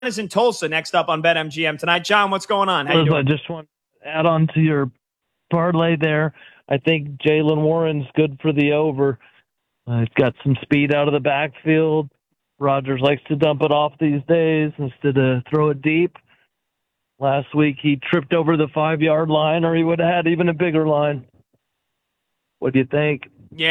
is in Tulsa next up on BetMGM tonight. John, what's going on? How you doing? I just want to add on to your parlay there. I think Jaylen Warren's good for the over. He's got some speed out of the backfield. Rodgers likes to dump it off these days instead of throw it deep. Last week he tripped over the 5-yard line, or he would have had even a bigger line. What do you think?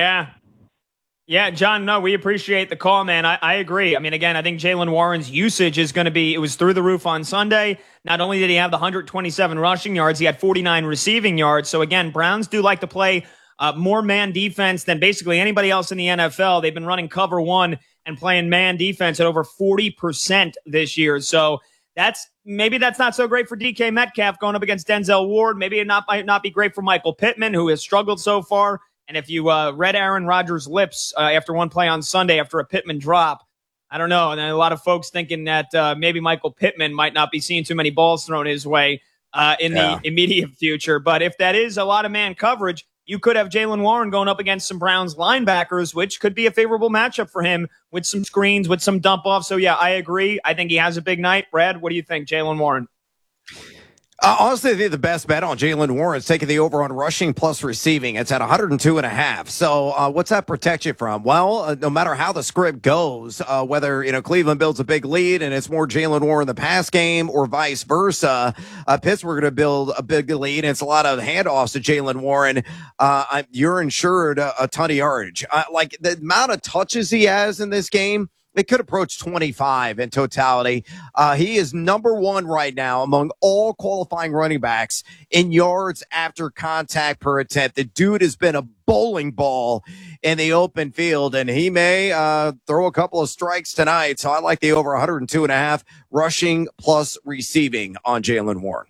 Yeah, John, no, we appreciate the call, man. I agree. I mean, again, I think Jaylen Warren's usage is going to be, it was through the roof on Sunday. Not only did he have the 127 rushing yards, he had 49 receiving yards. So, again, Browns do like to play more man defense than basically anybody else in the NFL. They've been running cover one and playing man defense at over 40% this year. So, maybe that's not so great for DK Metcalf going up against Denzel Ward. Maybe it might not be great for Michael Pittman, who has struggled so far. And if you read Aaron Rodgers' lips after one play on Sunday after a Pittman drop, I don't know. And a lot of folks thinking that maybe Michael Pittman might not be seeing too many balls thrown his way in the immediate future. But if that is a lot of man coverage, you could have Jaylen Warren going up against some Browns linebackers, which could be a favorable matchup for him with some screens, with some dump offs. So, yeah, I agree. I think he has a big night. Brad, what do you think, Jaylen Warren? Honestly, I think the best bet on Jaylen Warren is taking the over on rushing plus receiving. It's at 102.5. So what's that protect you from? Well, no matter how the script goes, whether Cleveland builds a big lead and it's more Jaylen Warren in the pass game or vice versa, Pittsburgh going to build a big lead and it's a lot of handoffs to Jaylen Warren. You're insured a ton of yardage. Like the amount of touches he has in this game, it could approach 25 in totality. He is number one right now among all qualifying running backs in yards after contact per attempt. The dude has been a bowling ball in the open field, and he may throw a couple of strikes tonight. So I like the over 102.5 rushing plus receiving on Jaylen Warren.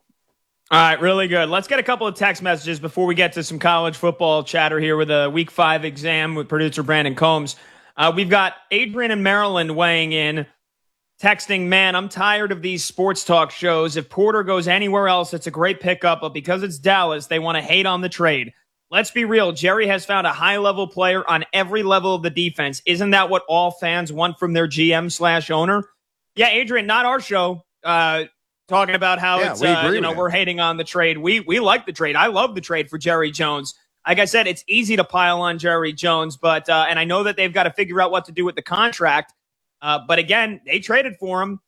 All right, really good. Let's get a couple of text messages before we get to some college football chatter here with a Week 5 exam with producer Brandon Combs. We've got Adrian in Maryland weighing in, texting, man, I'm tired of these sports talk shows. If Porter goes anywhere else, it's a great pickup, but because it's Dallas, they want to hate on the trade. Let's be real. Jerry has found a high-level player on every level of the defense. Isn't that what all fans want from their GM/owner? Yeah, Adrian, not our show, talking about how we're hating on the trade. We like the trade. I love the trade for Jerry Jones. Like I said, it's easy to pile on Jerry Jones, but and I know that they've got to figure out what to do with the contract. But again, they traded for him.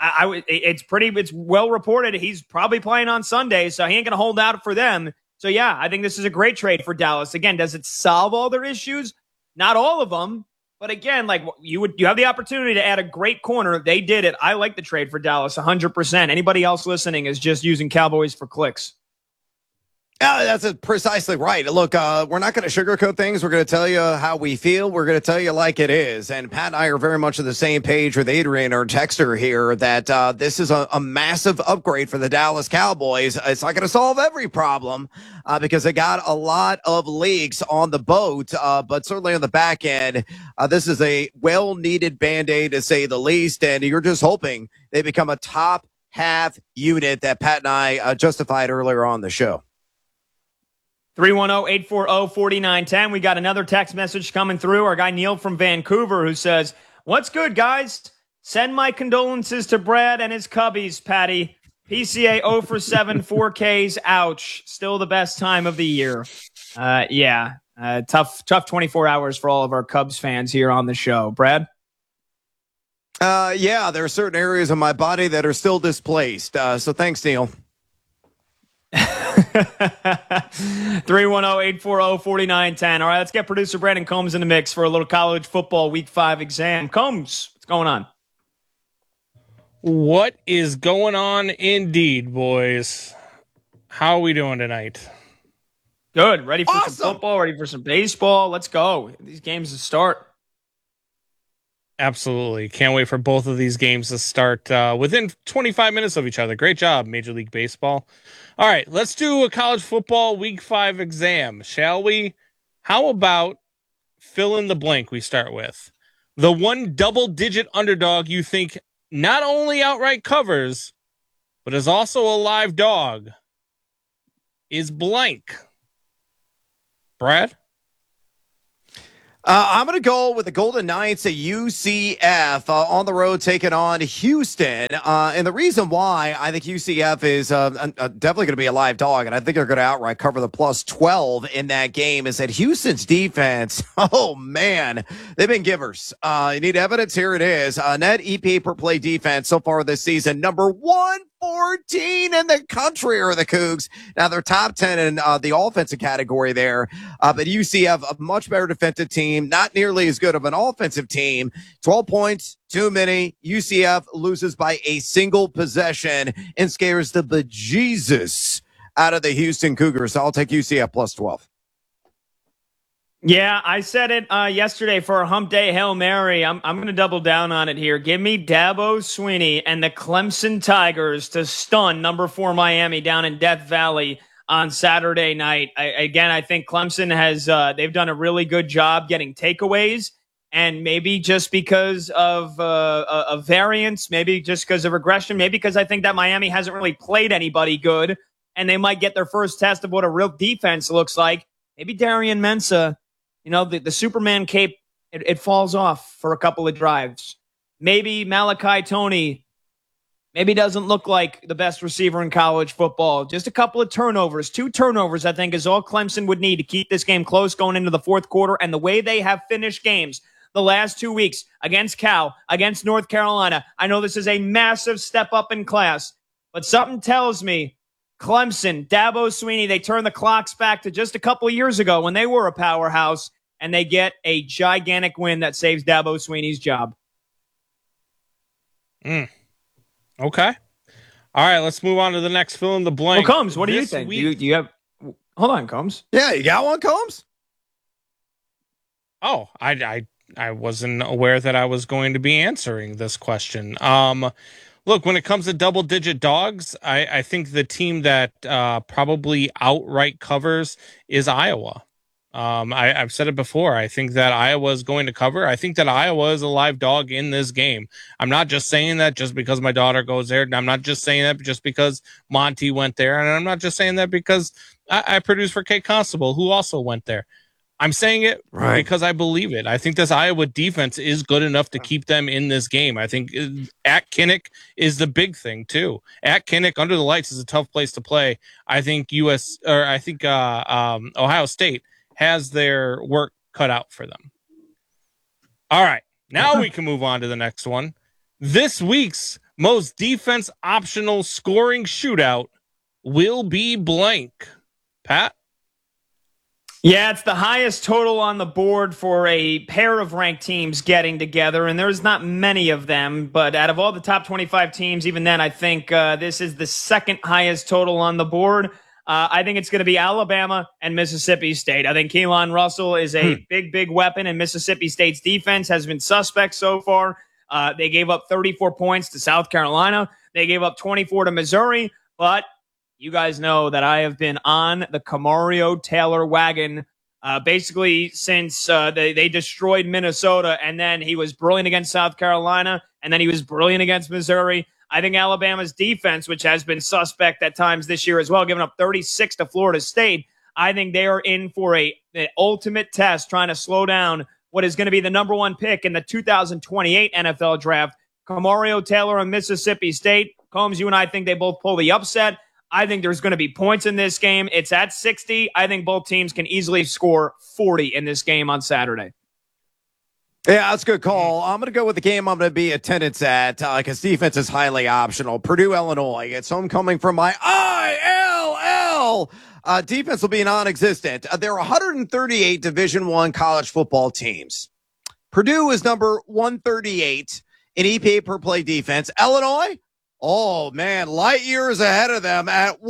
It's well reported he's probably playing on Sunday, so he ain't going to hold out for them. So yeah, I think this is a great trade for Dallas. Again, does it solve all their issues? Not all of them, but again, like you have the opportunity to add a great corner. They did it. I like the trade for Dallas 100%. Anybody else listening is just using Cowboys for clicks. That's precisely right. Look, we're not going to sugarcoat things. We're going to tell you how we feel. We're going to tell you like it is. And Pat and I are very much on the same page with Adrian, our texter here, that this is a massive upgrade for the Dallas Cowboys. It's not going to solve every problem because they got a lot of leaks on the boat, but certainly on the back end, this is a well-needed Band-Aid to say the least. And you're just hoping they become a top half unit that Pat and I justified earlier on the show. 310-840-4910. We got another text message coming through. Our guy Neil from Vancouver who says, what's good, guys? Send my condolences to Brad and his cubbies, Patty. PCA 0 for 7, 4Ks. Ouch. Still the best time of the year. Tough 24 hours for all of our Cubs fans here on the show. Brad? Yeah, there are certain areas of my body that are still displaced. So thanks, Neil. 310-840-4910. All right, let's get producer Brandon Combs in the mix for a little college football Week 5 exam. Combs, what's going on? What is going on indeed, boys? How are we doing tonight? Good. Ready for some football, ready for some baseball. Let's go. These games to start. Absolutely. Can't wait for both of these games to start within 25 minutes of each other. Great job, Major League Baseball. All right, let's do a college football Week 5 exam, shall we? How about fill in the blank we start with? The one double-digit underdog you think not only outright covers, but is also a live dog is blank. Brad? I'm going to go with the Golden Knights at UCF on the road taking on Houston. And the reason why I think UCF is definitely going to be a live dog, and I think they're going to outright cover the plus 12 in that game, is that Houston's defense, oh, man, they've been givers. You need evidence? Here it is. Net EPA per play defense so far this season, number 114 in the country are the Cougs. Now, they're top 10 in the offensive category there, but UCF, a much better defensive team. Not nearly as good of an offensive team. 12 points, too many. UCF loses by a single possession and scares the bejesus out of the Houston Cougars. So I'll take UCF plus 12. Yeah, I said it yesterday for a Hump Day Hail Mary. I'm going to double down on it here. Give me Dabo Swinney and the Clemson Tigers to stun number 4 Miami down in Death Valley on Saturday night. I think Clemson has they've done a really good job getting takeaways, and maybe just because of variance, maybe just because of regression, maybe because I think that Miami hasn't really played anybody good, and they might get their first test of what a real defense looks like. Maybe Darian Mensah, the Superman cape, it falls off for a couple of drives. Maybe Malachi Toney maybe doesn't look like the best receiver in college football. Just a couple of turnovers. 2 turnovers, I think, is all Clemson would need to keep this game close going into the fourth quarter. And the way they have finished games the last 2 weeks against Cal, against North Carolina, I know this is a massive step up in class, but something tells me Clemson, Dabo Swinney, they turn the clocks back to just a couple of years ago when they were a powerhouse, and they get a gigantic win that saves Dabo Swinney's job. Okay. All right, let's move on to the next fill in the blank. Well, Combs, what do you think? Do you have hold on, Combs? Yeah, you got one, Combs? Oh, I wasn't aware that I was going to be answering this question. Look, when it comes to double-digit dogs, I think the team that probably outright covers is Iowa. I've said it before. I think that Iowa is going to cover. I think that Iowa is a live dog in this game. I'm not just saying that just because my daughter goes there. I'm not just saying that just because Monty went there. And I'm not just saying that because I produce for Kate Constable, who also went there. I'm saying it because I believe it. I think this Iowa defense is good enough to keep them in this game. I think at Kinnick is the big thing too. At Kinnick, under the lights, is a tough place to play. I think Ohio State has their work cut out for them. All right, now we can move on to the next one. This week's most defense optional scoring shootout will be blank. Pat? Yeah, it's the highest total on the board for a pair of ranked teams getting together, and there's not many of them, but out of all the top 25 teams, even then, I think this is the second highest total on the board. I think it's going to be Alabama and Mississippi State. I think Keelan Russell is a big weapon, and Mississippi State's defense has been suspect so far. They gave up 34 points to South Carolina. They gave up 24 to Missouri, but you guys know that I have been on the Camario Taylor wagon basically since they destroyed Minnesota, and then he was brilliant against South Carolina, and then he was brilliant against Missouri. I think Alabama's defense, which has been suspect at times this year as well, giving up 36 to Florida State, I think they are in for an ultimate test trying to slow down what is going to be the number 1 pick in the 2028 NFL draft. Camario Taylor and Mississippi State. Combs, you and I think they both pull the upset. I think there's going to be points in this game. It's at 60. I think both teams can easily score 40 in this game on Saturday. Yeah, that's a good call. I'm going to go with the game I'm going to be attendance at because defense is highly optional. Purdue, Illinois. It's homecoming from my ILL. Defense will be non-existent. There are 138 Division I college football teams. Purdue is number 138 in EPA per play defense. Illinois, oh, man, light years ahead of them at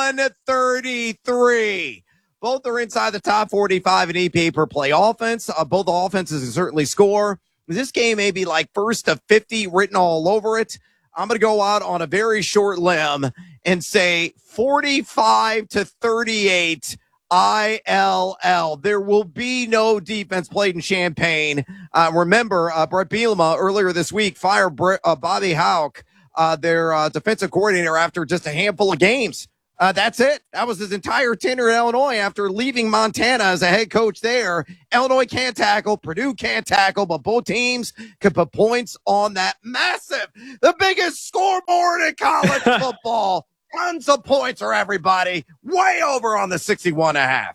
133. Both are inside the top 45 in EPA per play offense. Both offenses can certainly score. This game may be like first to 50 written all over it. I'm going to go out on a very short limb and say 45 to 38 ILL. There will be no defense played in Champaign. Remember, Brett Bielema earlier this week fired Bobby Hauck, their defensive coordinator, after just a handful of games. That's it. That was his entire tenure in Illinois after leaving Montana as a head coach there. Illinois can't tackle. Purdue can't tackle, but both teams can put points on that massive, the biggest scoreboard in college football. Tons of points for everybody. Way over on the 61.5.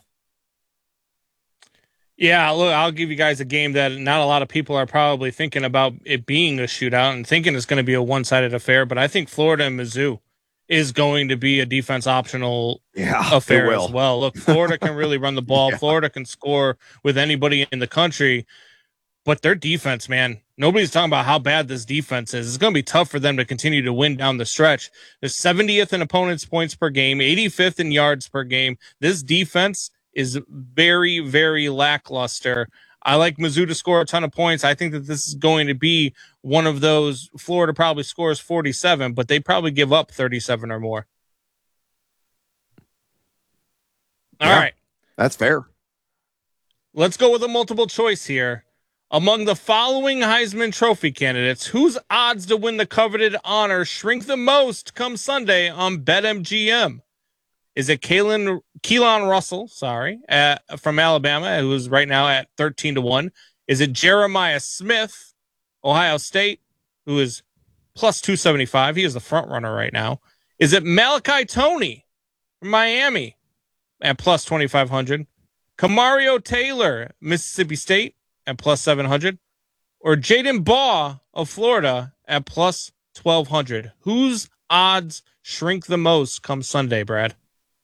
Yeah, look, I'll give you guys a game that not a lot of people are probably thinking about it being a shootout and thinking it's going to be a one-sided affair, but I think Florida and Mizzou is going to be a defense optional affair as well. Look, Florida can really run the ball. Florida can score with anybody in the country, but their defense, man, nobody's talking about how bad this defense is. It's going to be tough for them to continue to win down the stretch. They're 70th in opponents' points per game, 85th in yards per game. This defense is very, very lackluster. I like Mizzou to score a ton of points. I think that this is going to be one of those. Florida probably scores 47, but they probably give up 37 or more. All right. That's fair. Let's go with a multiple choice here. Among the following Heisman Trophy candidates, whose odds to win the coveted honor shrink the most come Sunday on BetMGM? Is it Keelan Russell, from Alabama, who is right now at 13-1? Is it Jeremiah Smith, Ohio State, who is plus 275? He is the front runner right now. Is it Malachi Toney from Miami at plus 2,500? Kamario Taylor, Mississippi State at plus 700? Or Jaden Baugh of Florida at plus 1,200? Whose odds shrink the most come Sunday, Brad?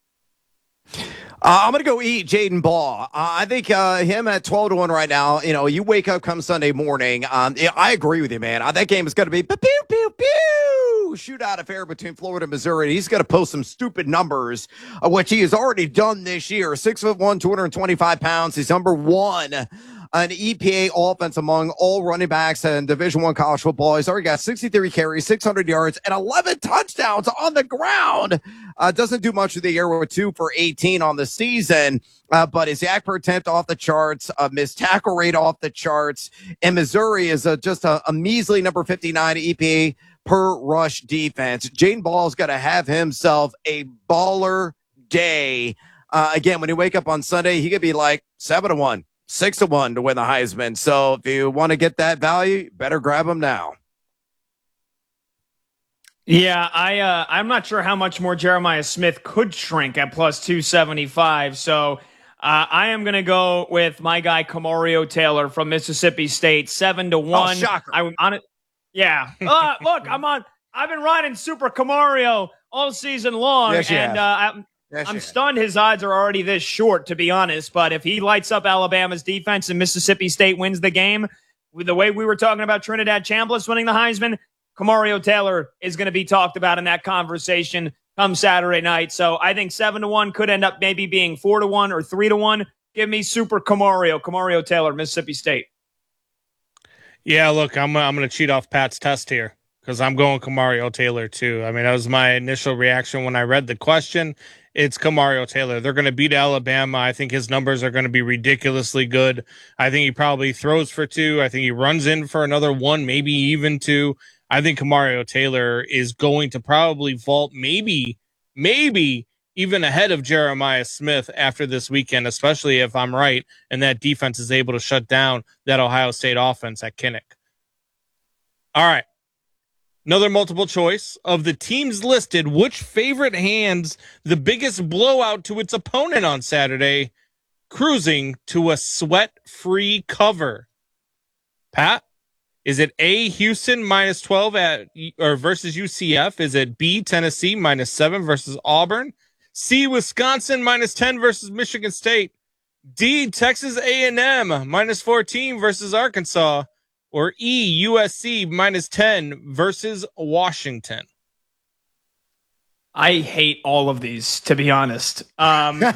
I'm going to go eat Jaden Baugh. I think him at 12-1 right now, you wake up come Sunday morning. I agree with you, man. That game is going to be pew, pew, pew, shootout affair between Florida and Missouri. He's going to post some stupid numbers, which he has already done this year. 6'1", 225 pounds. He's number one an EPA offense among all running backs in Division I college football. He's already got 63 carries, 600 yards, and 11 touchdowns on the ground. Doesn't do much of the year with 2 for 18 on the season, but his yak per attempt off the charts, missed tackle rate off the charts, and Missouri is just a measly number 59 EPA per rush defense. Jaden Ball's got to have himself a baller day. Again, when you wake up on Sunday, he could be like 7-1. 6-1 to win the Heisman. So if you want to get that value, better grab him now. Yeah, I'm not sure how much more Jeremiah Smith could shrink at plus 275. So I am going to go with my guy Kamario Taylor from Mississippi State, 7-1. Oh, shocker. I'm on it. Yeah. Look, I've been riding Super Kamario all season long, yes, and I'm stunned his odds are already this short, to be honest. But if he lights up Alabama's defense and Mississippi State wins the game, with the way we were talking about Trinidad Chambliss winning the Heisman, Kamario Taylor is going to be talked about in that conversation come Saturday night. So I think 7-1 could end up maybe being 4-1 or 3-1. Give me Super Kamario Taylor, Mississippi State. Yeah, look, I'm going to cheat off Pat's test here because I'm going Kamario Taylor too. I mean, that was my initial reaction when I read the question. It's Kamario Taylor. They're going to beat Alabama. I think his numbers are going to be ridiculously good. I think he probably throws for 2. I think he runs in for another 1, maybe even 2. I think Kamario Taylor is going to probably vault maybe even ahead of Jeremiah Smith after this weekend, especially if I'm right and that defense is able to shut down that Ohio State offense at Kinnick. All right. Another multiple choice of the teams listed, which favorite hands the biggest blowout to its opponent on Saturday, cruising to a sweat-free cover? Pat, is it A, Houston minus 12 versus UCF? Is it B, Tennessee minus 7 versus Auburn? C, Wisconsin minus 10 versus Michigan State? D, Texas A&M minus 14 versus Arkansas? Or E, USC minus 10 versus Washington? I hate all of these, to be honest. Gotta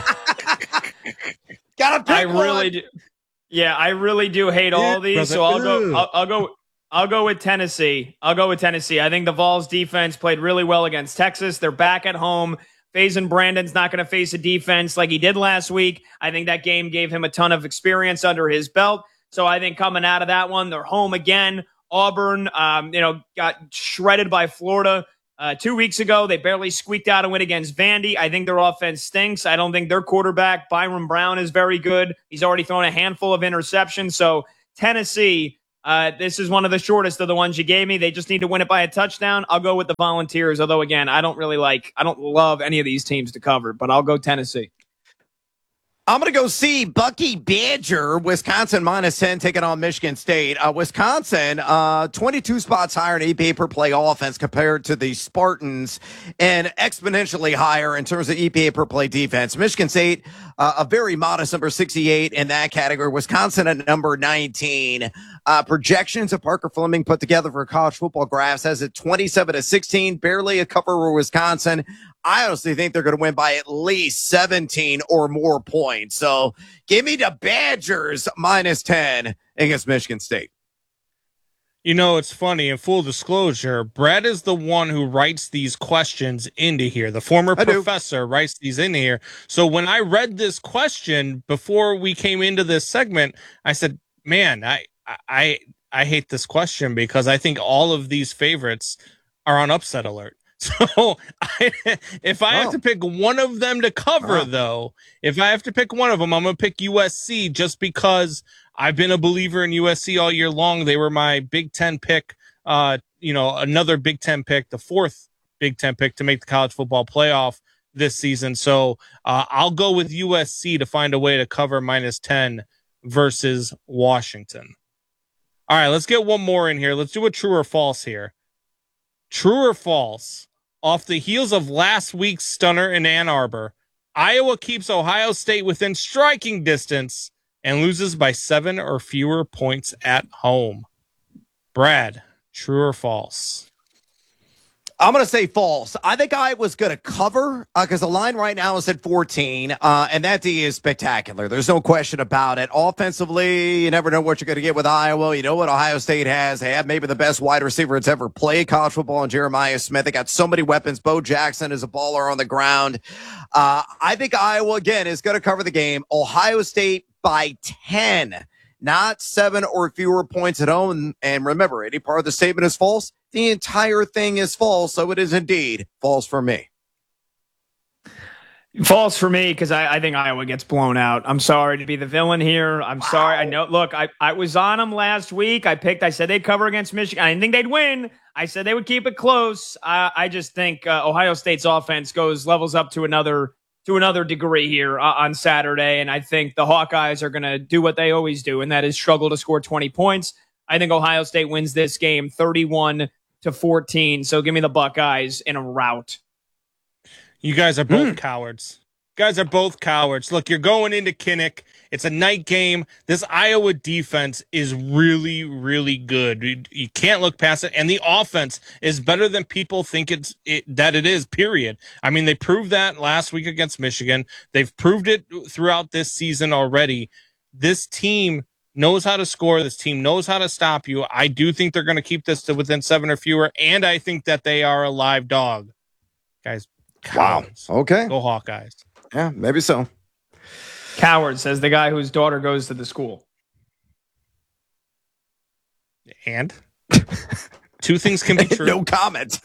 pick I really one. do. Yeah, I really do hate all of these. So I'll go with Tennessee. I think the Vols defense played really well against Texas. They're back at home. Faison Brandon's not going to face a defense like he did last week. I think that game gave him a ton of experience under his belt. So I think coming out of that one, they're home again. Auburn, got shredded by Florida. 2 weeks ago, they barely squeaked out a win against Vandy. I think their offense stinks. I don't think their quarterback, Byron Brown, is very good. He's already thrown a handful of interceptions. So Tennessee, this is one of the shortest of the ones you gave me. They just need to win it by a touchdown. I'll go with the Volunteers, although, again, I don't love any of these teams to cover, but I'll go Tennessee. I'm going to go see Bucky Badger, Wisconsin -10, taking on Michigan State. Wisconsin, 22 spots higher in EPA per play offense compared to the Spartans, and exponentially higher in terms of EPA per play defense. Michigan State, a very modest number 68 in that category. Wisconsin at number 19. Projections of Parker Fleming put together for College Football Graphs has it 27-16, barely a cover for Wisconsin. I honestly think they're going to win by at least 17 or more points. So give me the Badgers -10 against Michigan State. You know, it's funny. In full disclosure, Brad is the one who writes these questions into here. The former professor writes these in here. So when I read this question before we came into this segment, I said, man, I hate this question because I think all of these favorites are on upset alert. So if I have to pick one of them to cover, though, if I have to pick one of them, I'm going to pick USC just because I've been a believer in USC all year long. They were my Big Ten pick, another Big Ten pick, the fourth Big Ten pick to make the college football playoff this season. So I'll go with USC to find a way to cover -10 versus Washington. All right, let's get one more in here. Let's do a true or false here. True or false? Off the heels of last week's stunner in Ann Arbor, Iowa keeps Ohio State within striking distance and loses by 7 or fewer points at home. Brad, true or false? I'm going to say false. I think Iowa's going to cover because the line right now is at 14, and that D is spectacular. There's no question about it. Offensively, you never know what you're going to get with Iowa. You know what Ohio State has. They have maybe the best wide receiver that's ever played college football in Jeremiah Smith. They got so many weapons. Bo Jackson is a baller on the ground. I think Iowa, again, is going to cover the game. Ohio State by 10, not 7 or fewer points at home. And remember, any part of the statement is false. The entire thing is false, so it is indeed false for me. False for me because I think Iowa gets blown out. I'm sorry to be the villain here. I'm sorry. I know. Look, I was on them last week. I said they'd cover against Michigan. I didn't think they'd win. I said they would keep it close. I just think Ohio State's offense levels up to another degree here on Saturday, and I think the Hawkeyes are going to do what they always do, and that is struggle to score 20 points. I think Ohio State wins this game 31-14. So give me the Buckeyes in a rout. You guys are both cowards. Guys are both cowards. Look, you're going into Kinnick. It's a night game. This Iowa defense is really, really good. You can't look past it. And the offense is better than people think that it is, period. I mean, they proved that last week against Michigan. They've proved it throughout this season already. This team knows how to score. This team knows how to stop you. I do think they're going to keep this to within 7 or fewer, and I think that they are a live dog. Guys, cowards. Wow. Okay. Go Hawkeyes. Yeah, maybe so. Coward, says the guy whose daughter goes to the school. And? Two things can be true. No comment.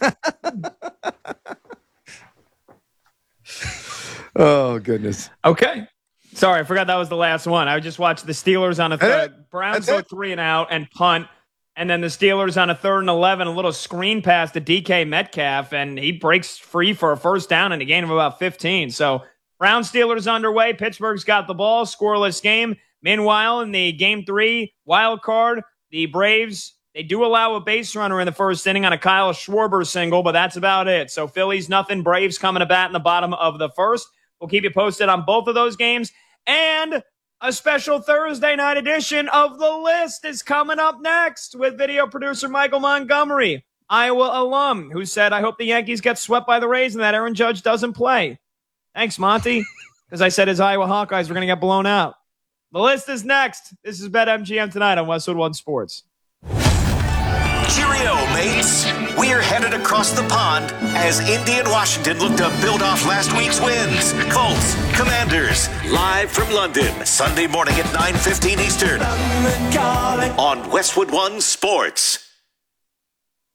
Oh, goodness. Okay. Sorry, I forgot that was the last one. I just watched the Steelers on a third. Browns go 3 and out and punt. And then the Steelers on a 3rd and 11, a little screen pass to DK Metcalf, and he breaks free for a first down and a gain of about 15. So Browns Steelers underway. Pittsburgh's got the ball. Scoreless game. Meanwhile, in the game 3 wild card, the Braves, they do allow a base runner in the first inning on a Kyle Schwarber single, but that's about it. So Phillies nothing. Braves coming to bat in the bottom of the first. We'll keep you posted on both of those games. And a special Thursday night edition of The List is coming up next with video producer Michael Montgomery, Iowa alum, who said, I hope the Yankees get swept by the Rays and that Aaron Judge doesn't play. Thanks, Monty, because I said his Iowa Hawkeyes were going to get blown out. The List is next. This is BetMGM tonight on Westwood One Sports. Cheerio, mates. We're headed across the pond as Indy and Washington look to build off last week's wins. Colts, Commanders, live from London, Sunday morning at 9:15 Eastern on Westwood One Sports.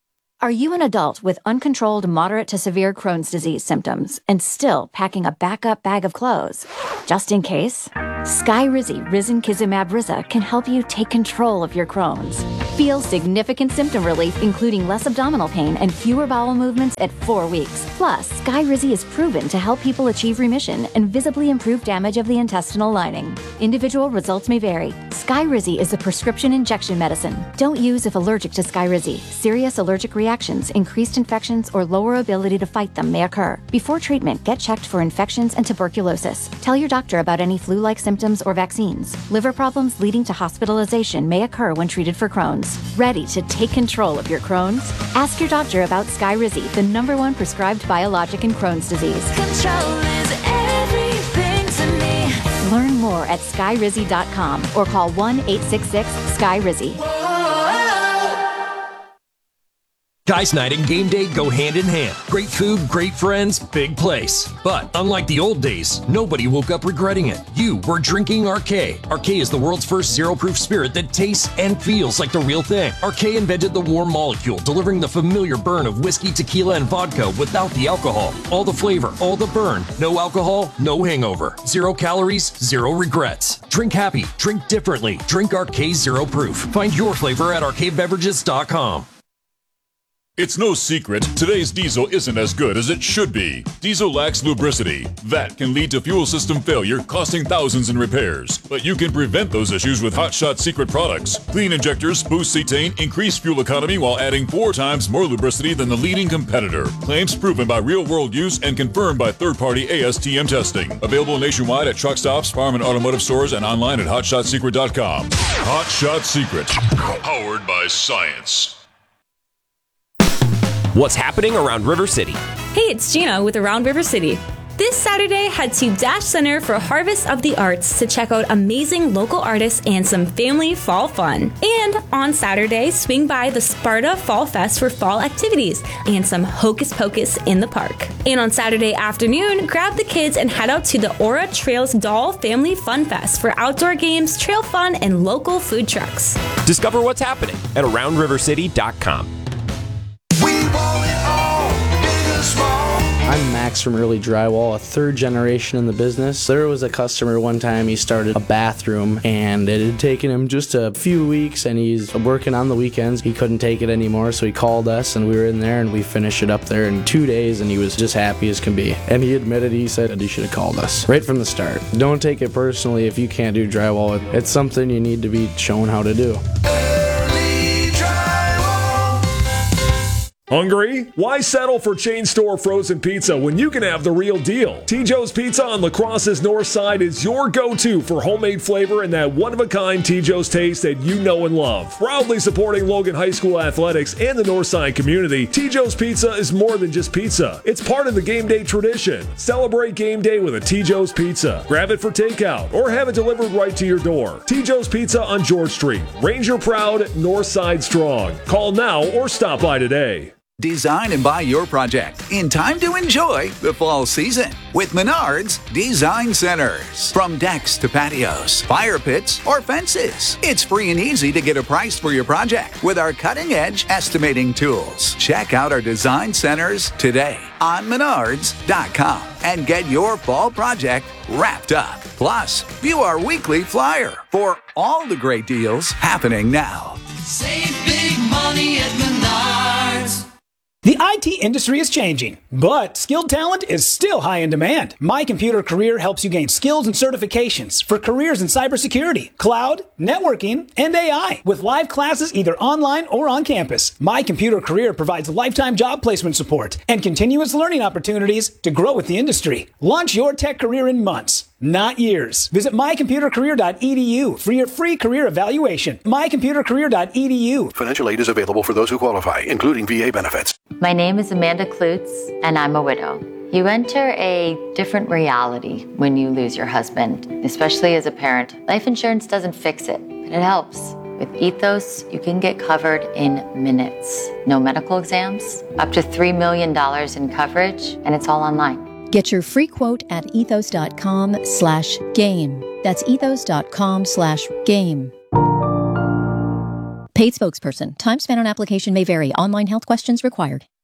Are you an adult with uncontrolled moderate to severe Crohn's disease symptoms and still packing a backup bag of clothes? Just in case, Skyrizi Risankizumab Riza can help you take control of your Crohn's. Feel significant symptom relief, including less abdominal pain and fewer bowel movements at 4 weeks. Plus, Skyrizi is proven to help people achieve remission and visibly improve damage of the intestinal lining. Individual results may vary. Skyrizi is a prescription injection medicine. Don't use if allergic to Skyrizi. Serious allergic reactions, increased infections, or lower ability to fight them may occur. Before treatment, get checked for infections and tuberculosis. Tell your doctor about any flu-like symptoms or vaccines. Liver problems leading to hospitalization may occur when treated for Crohn's. Ready to take control of your Crohn's? Ask your doctor about Skyrizi, the #1 prescribed biologic in Crohn's disease. Control is everything to me. Learn more at skyrizi.com or call 1-866-SKYRIZI. Guys Night and game day go hand in hand. Great food, great friends, big place. But unlike the old days, nobody woke up regretting it. You were drinking Arcade. Arcade is the world's first zero-proof spirit that tastes and feels like the real thing. Arcade invented the warm molecule, delivering the familiar burn of whiskey, tequila, and vodka without the alcohol. All the flavor, all the burn. No alcohol, no hangover. 0 calories, 0 regrets. Drink happy, drink differently. Drink Arcade Zero Proof. Find your flavor at arcadebeverages.com. It's no secret, today's diesel isn't as good as it should be. Diesel lacks lubricity. That can lead to fuel system failure, costing thousands in repairs. But you can prevent those issues with Hot Shot Secret products. Clean injectors boost cetane, increase fuel economy while adding 4 times more lubricity than the leading competitor. Claims proven by real-world use and confirmed by third-party ASTM testing. Available nationwide at truck stops, farm and automotive stores, and online at hotshotsecret.com. Hot Shot Secret, powered by science. What's happening around River City? Hey, it's Gina with Around River City. This Saturday, head to Dash Center for Harvest of the Arts to check out amazing local artists and some family fall fun. And on Saturday, swing by the Sparta Fall Fest for fall activities and some hocus pocus in the park. And on Saturday afternoon, grab the kids and head out to the Aura Trails Doll Family Fun Fest for outdoor games, trail fun, and local food trucks. Discover what's happening at AroundRiverCity.com. I'm Max from Early Drywall, a 3rd generation in the business. There was a customer one time, he started a bathroom and it had taken him just a few weeks and he's working on the weekends. He couldn't take it anymore, so he called us and we were in there and we finished it up there in 2 days and he was just happy as can be. And he admitted, he said he should have called us right from the start. Don't take it personally if you can't do drywall. It's something you need to be shown how to do. Hungry? Why settle for chain store frozen pizza when you can have the real deal? T. Joe's Pizza on La Crosse's north side is your go-to for homemade flavor and that one-of-a-kind T. Joe's taste that you know and love. Proudly supporting Logan High School athletics and the north side community, T. Joe's Pizza is more than just pizza. It's part of the game day tradition. Celebrate game day with a T. Joe's Pizza. Grab it for takeout or have it delivered right to your door. T. Joe's Pizza on George Street. Ranger proud, north side strong. Call now or stop by today. Design and buy your project in time to enjoy the fall season with Menards Design Centers. From decks to patios, fire pits, or fences, it's free and easy to get a price for your project with our cutting-edge estimating tools. Check out our design centers today on Menards.com and get your fall project wrapped up. Plus, view our weekly flyer for all the great deals happening now. Save big money at Menards. The IT industry is changing, but skilled talent is still high in demand. My Computer Career helps you gain skills and certifications for careers in cybersecurity, cloud, networking, and AI with live classes either online or on campus. My Computer Career provides lifetime job placement support and continuous learning opportunities to grow with the industry. Launch your tech career in months, not years. Visit mycomputercareer.edu for your free career evaluation. mycomputercareer.edu. Financial aid is available for those who qualify, including VA benefits. My name is Amanda Klutz, and I'm a widow. You enter a different reality when you lose your husband, especially as a parent. Life insurance doesn't fix it, but it helps. With Ethos, you can get covered in minutes. No medical exams, up to $3 million in coverage, and it's all online. Get your free quote at ethos.com/game. That's ethos.com/game. Paid spokesperson. Time spent on application may vary. Online health questions required.